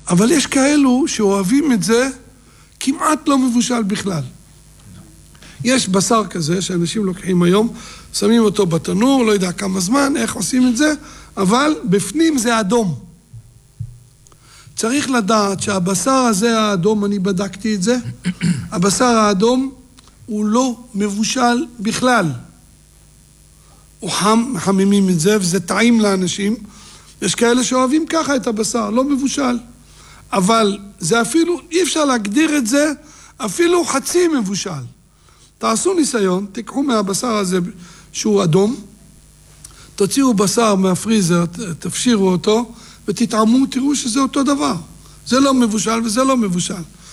אבל יש כאלו שאוהבים את זה כמעט לא מבושל בכלל. יש בשר כזה שאנשים לוקחים היום, שמים אותו בתנור, לא יודע כמה זמן, איך עושים את זה, אבל בפנים זה אדום. צריך לדעת שהבשר הזה האדום, אני בדקתי את זה, הבשר האדום הוא לא מבושל בכלל. הוא חם, מחממים את זה, וזה טעים לאנשים. יש כאלה שאוהבים ככה את הבשר, לא מבושל. אבל זה אפילו, אי אפשר להגדיר את זה, אפילו חצי מבושל. תעשו ניסיון, תיקחו מהבשר הזה שהוא אדום, תוציאו בשר מהפריזר, תפשירו אותו, ותתעמו, תראו שזה אותו דבר. זה לא מבושל וזה לא מבושל.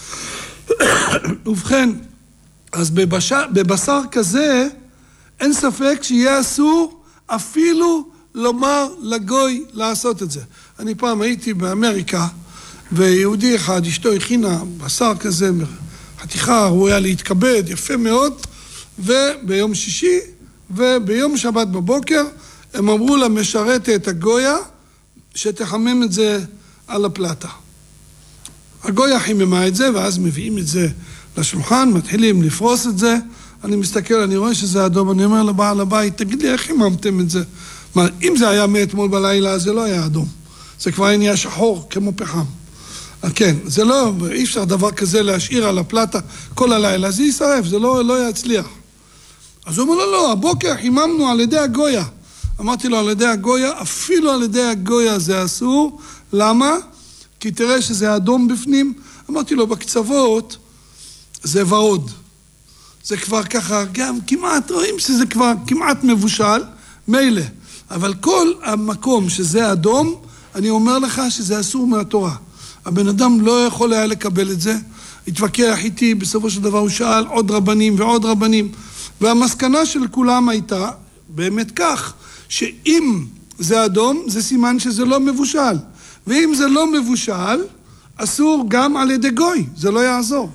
ובכן, אז בבשר כזה, אין ספק שיהיה אסור אפילו לומר לגוי לעשות את זה. אני פעם הייתי באמריקה, ויהודי אחד, אשתו הכינה בשר כזה, חתיכה, הוא היה להתכבד, יפה מאוד, וביום שישי, וביום שבת בבוקר, הם אמרו לה, משרתת הגויה, שתחמם את זה על הפלטה. הגויה חיממה את זה, ואז מביאים את זה לשולחן, מתחילים לפרוס את זה, אני מסתכל, אני רואה שזה אדום, אני אומר לבעל הבית, תגיד לי, איך חיממתם את זה? מה, אם זה היה מאתמול בלילה, זה לא היה אדום. זה כבר נהיה שחור, כמו פחם. כן, זה לא, אי אפשר דבר כזה להשאיר על הפלטה כל הלילה, זה יישרף, זה לא יצליח. אז הוא אומר לו, לא, הבוקר חיממנו על ידי הגויה. אמרתי לו, על ידי הגויה, אפילו על ידי הגויה זה אסור. למה? כי תראה שזה אדום בפנים. אמרתי לו, בקצוות זה ורוד. זה כבר ככה, גם כמעט, רואים שזה כבר כמעט מבושל, מילא. אבל כל המקום שזה אדום, אני אומר לך שזה אסור מהתורה. הבן אדם לא יכול היה לקבל את זה, התווכח איתי, בסופו של דבר הוא שאל עוד רבנים ועוד רבנים, והמסקנה של כולם הייתה, באמת כך, שאם זה אדום, זה סימן שזה לא מבושל. ואם זה לא מבושל, אסור גם על ידי גוי, זה לא יעזור.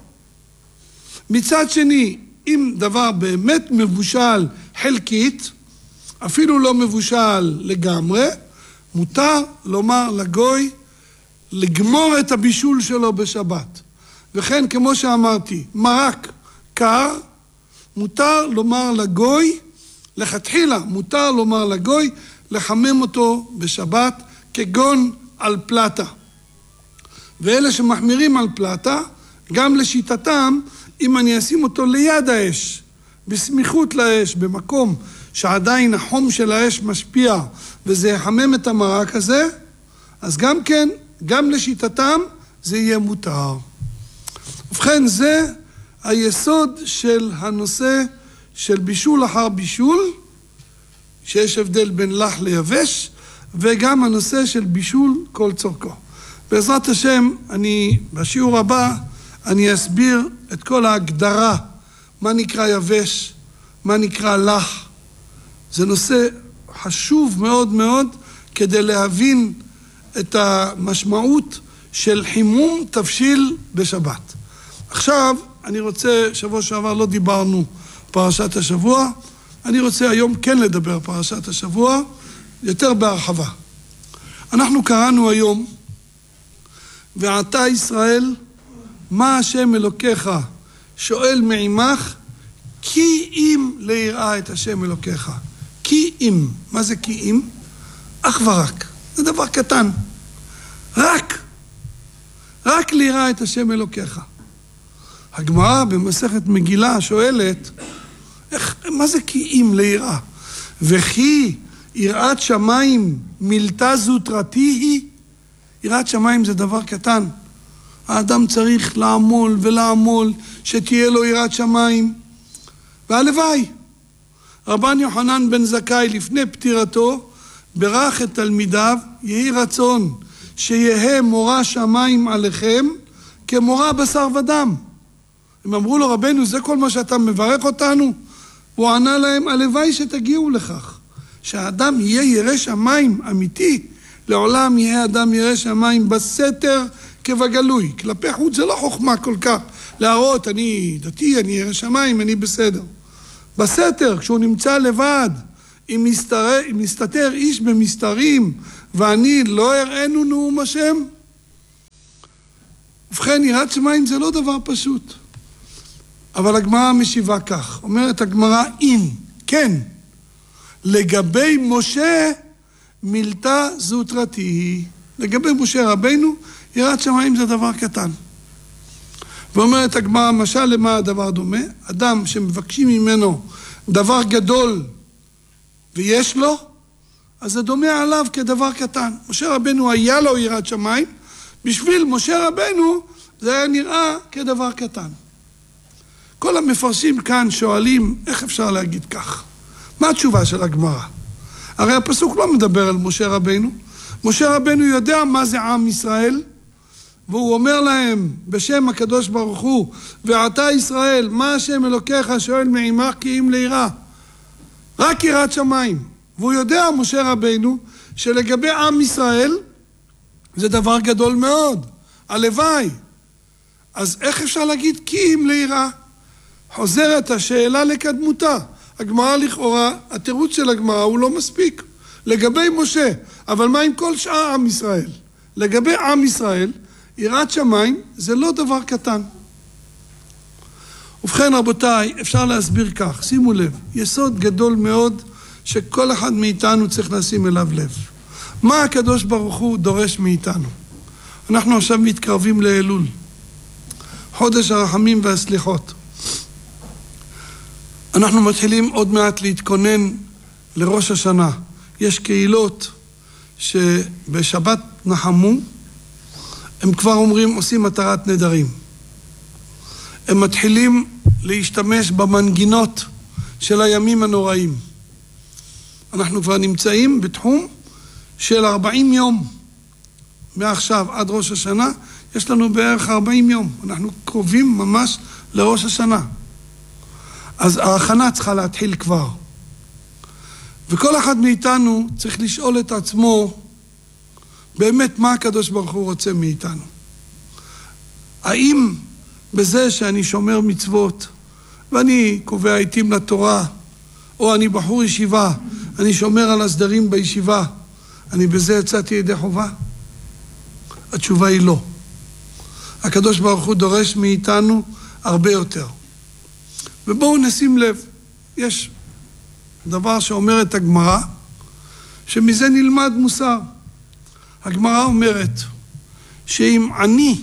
מצד שני, אם דבר באמת מבושל חלקית, אפילו לא מבושל לגמרי, מותר לומר לגוי, לגמור את הבישול שלו בשבת. וכן, כמו שאמרתי, מרק קר, מותר לומר לגוי, לכתחילה, מותר לומר לגוי, לחמם אותו בשבת, כגון על פלטה. ואלה שמחמירים על פלטה, גם לשיטתם, אם אני אשים אותו ליד האש, בסמיכות לאש, במקום שעדיין החום של האש משפיע, וזה יחמם את המרק הזה, אז גם כן, גם לשיטתם, זה יהיה מותר. ובכן, זה היסוד של הנושא של בישול אחר בישול, שיש הבדל בין לח ליבש, וגם הנושא של בישול כל צורכו. בעזרת השם, בשיעור הבא, אני אסביר את כל ההגדרה, מה נקרא יבש, מה נקרא לח. זה נושא חשוב מאוד מאוד, כדי להבין את המשמעות של חימום תבשיל בשבת. עכשיו, אני רוצה, שבוע שעבר לא דיברנו פרשת השבוע, אני רוצה היום כן לדבר פרשת השבוע, יותר בהרחבה. אנחנו קראנו היום, ועתה ישראל, מה השם אלוקיך שואל מעמך, כי אם ליראה את השם אלוקיך. כי אם. מה זה כי אם? אך ורק. זה דבר קטן. רק ליראה את השם אלוקיך. הגמרא במסכת מגילה שואלת, מה זה כי אם ליראה? וכי יראת שמיים מילתה זוטרתי היא? יראת שמיים זה דבר קטן. האדם צריך לעמול ולעמול שתהיה לו יראת שמיים. והלוואי. רבן יוחנן בן זכאי לפני פטירתו ברך את תלמידיו, יהי רצון שיהא מורא שמיים עליכם כמורא בשר ודם. הם אמרו לו, רבנו, זה כל מה שאתה מברך אותנו? הוא ענה להם, הלוואי שתגיעו לכך, שהאדם יהיה ירא שמיים אמיתי, לעולם יהיה אדם ירא שמיים בסתר כבגלוי. כלפי חוץ זה לא חוכמה כל כך, להראות, אני דתי, אני ירא שמיים, אני בסדר. בסתר, כשהוא נמצא לבד, אם מסתתר איש במסתרים, ואני לא אראנו נאום השם, ובכן, יראת שמיים זה לא דבר פשוט. אבל הגמרא משיבה כך, אומרת הגמרא, אם, כן, לגבי משה מילתא זוטרתי. לגבי משה רבנו, יראת שמיים זה דבר קטן. ואומרת הגמרא, משל למה הדבר דומה? אדם שמבקשים ממנו דבר גדול ויש לו, אז זה דומה עליו כדבר קטן. משה רבנו היה לו יראת שמיים, בשביל משה רבנו זה היה נראה כדבר קטן. כל המפרשים כאן שואלים, איך אפשר להגיד כך? מה התשובה של הגמרא? הרי הפסוק לא מדבר על משה רבנו. משה רבנו יודע מה זה עם ישראל, והוא אומר להם בשם הקדוש ברוך הוא, ועתה ישראל, מה השם אלוקיך שואל מעמך כי אם ליראה? רק יראת שמיים. והוא יודע, משה רבנו, שלגבי עם ישראל, זה דבר גדול מאוד. הלוואי. אז איך אפשר להגיד כי אם ליראה? חוזרת השאלה לקדמותה. הגמרא לכאורה, התירוץ של הגמרא הוא לא מספיק. לגבי משה, אבל מה עם כל שאר עם ישראל? לגבי עם ישראל, יראת שמיים זה לא דבר קטן. ובכן רבותיי, אפשר להסביר כך, שימו לב, יסוד גדול מאוד שכל אחד מאיתנו צריך לשים אליו לב. מה הקדוש ברוך הוא דורש מאיתנו? אנחנו עכשיו מתקרבים לאלול, חודש הרחמים והסליחות. אנחנו מתחילים עוד מעט להתכונן לראש השנה. יש קהילות שבשבת נחמו, הם כבר אומרים, עושים מטרת נדרים. הם מתחילים להשתמש במנגינות של הימים הנוראים. אנחנו כבר נמצאים בתחום של 40 יום. מעכשיו עד ראש השנה, יש לנו בערך 40 יום. אנחנו קרובים ממש לראש השנה. אז ההכנה צריכה להתחיל כבר. וכל אחד מאיתנו צריך לשאול את עצמו, באמת מה הקדוש ברוך הוא רוצה מאיתנו? האם בזה שאני שומר מצוות, ואני קובע עיתים לתורה, או אני בחור ישיבה, אני שומר על הסדרים בישיבה, אני בזה יצאתי ידי חובה? התשובה היא לא. הקדוש ברוך הוא דורש מאיתנו הרבה יותר. ובואו נשים לב, יש דבר שאומרת הגמרא, שמזה נלמד מוסר. הגמרא אומרת שאם עני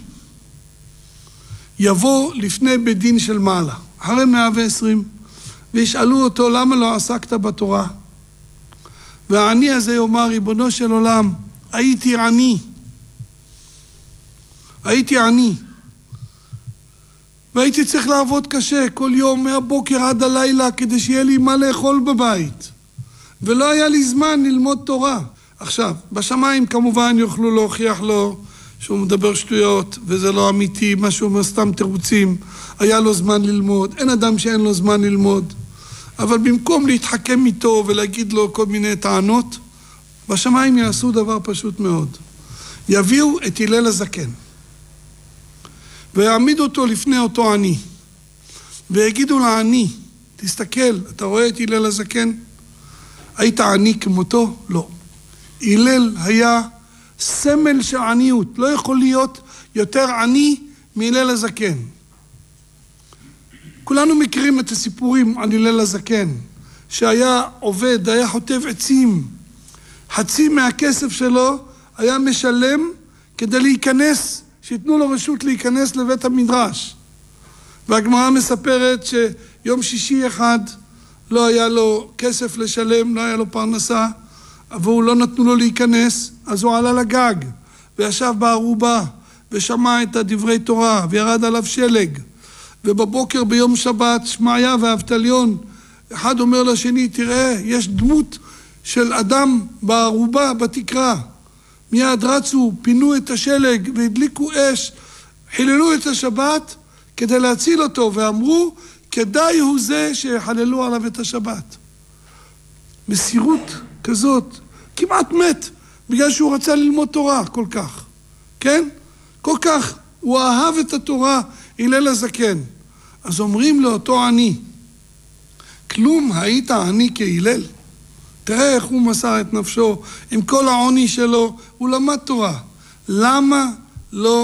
יבוא לפני בית דין של מעלה, אחרי 120, וישאלו אותו למה לא עסקת בתורה, והעני הזה יאמר, ריבונו של עולם, הייתי עני, והייתי צריך לעבוד קשה כל יום מהבוקר עד הלילה כדי שיהיה לי מה לאכול בבית, ולא היה לי זמן ללמוד תורה. עכשיו, בשמיים כמובן יוכלו להוכיח לו שהוא מדבר שטויות וזה לא אמיתי, מה שהוא אומר סתם תירוצים, היה לו זמן ללמוד, אין אדם שאין לו זמן ללמוד. אבל במקום להתחכם איתו ולהגיד לו כל מיני טענות, בשמיים יעשו דבר פשוט מאוד. יביאו את הלל הזקן ויעמידו אותו לפני אותו עני ויגידו לעני, תסתכל, אתה רואה את הלל הזקן? היית עני כמותו? לא. הלל היה סמל של עניות, לא יכול להיות יותר עני מהלל הזקן. כולנו מכירים את הסיפורים על הלל הזקן, שהיה עובד, היה חוטב עצים, חצי מהכסף שלו היה משלם כדי להיכנס, שיתנו לו רשות להיכנס לבית המדרש. והגמרא מספרת שיום שישי אחד לא היה לו כסף לשלם, לא היה לו פרנסה, והוא לא נתנו לו להיכנס, אז הוא עלה לגג וישב בערובה ושמע את הדברי תורה וירד עליו שלג. ובבוקר ביום שבת שמעיה ואבטליון, אחד אומר לשני, תראה, יש דמות של אדם בערובה בתקרה. מיד רצו, פינו את השלג והדליקו אש, חיללו את השבת כדי להציל אותו, ואמרו, כדאי הוא זה שחללו עליו את השבת. מסירות כזאת, כמעט מת, בגלל שהוא רצה ללמוד תורה כל כך. כן? כל כך, הוא אהב את התורה, הלל הזקן. אז אומרים לאותו עני, כלום היית עני כהלל? תראה איך הוא מסר את נפשו, עם כל העוני שלו, הוא למד תורה. למה לא